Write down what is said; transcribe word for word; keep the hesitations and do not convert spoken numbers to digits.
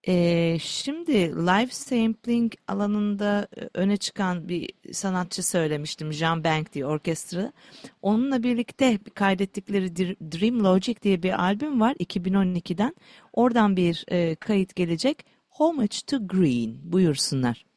Ee, şimdi live sampling alanında e, öne çıkan bir sanatçı söylemiştim. Jean Bank diye orkestra. Onunla birlikte kaydettikleri Dr- Dream Logic diye bir albüm var iki bin on ikiden. Oradan bir e, kayıt gelecek. Homage to Green buyursunlar.